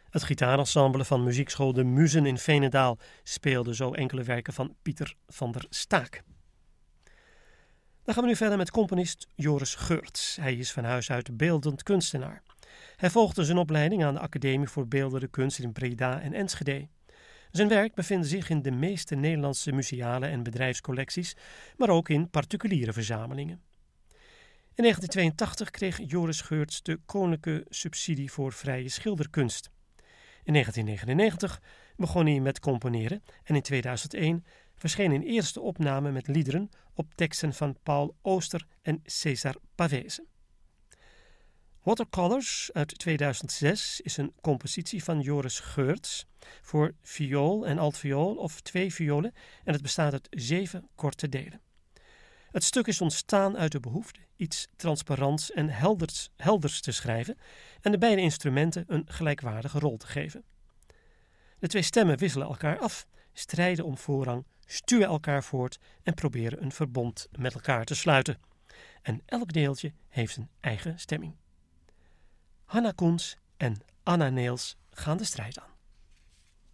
Het gitaarensemble van muziekschool De Muzen in Veenendaal speelde zo enkele werken van Pieter van der Staak. Dan gaan we nu verder met componist Joris Geurts. Hij is van huis uit beeldend kunstenaar. Hij volgde zijn opleiding aan de Academie voor Beeldende Kunst in Breda en Enschede. Zijn werk bevindt zich in de meeste Nederlandse museale en bedrijfscollecties, maar ook in particuliere verzamelingen. In 1982 kreeg Joris Geurts de Koninklijke Subsidie voor Vrije Schilderkunst. In 1999 begon hij met componeren en in 2001 verscheen een eerste opname met liederen op teksten van Paul Ooster en César Pavese. Watercolors uit 2006 is een compositie van Joris Geurts voor viool en altviool of 2 violen en het bestaat uit 7 korte delen. Het stuk is ontstaan uit de behoefte iets transparants en helders te schrijven en de beide instrumenten een gelijkwaardige rol te geven. De 2 stemmen wisselen elkaar af, strijden om voorrang, stuwen elkaar voort en proberen een verbond met elkaar te sluiten. En elk deeltje heeft een eigen stemming. Hanna Koens en Anna Neels gaan de strijd aan.